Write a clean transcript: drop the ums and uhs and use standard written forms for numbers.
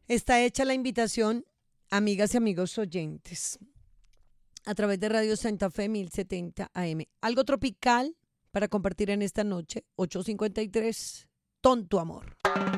Está hecha la invitación, amigas y amigos oyentes, a través de Radio Santa Fe 1070 AM. Algo tropical para compartir en esta noche, 8:53, Tonto Amor.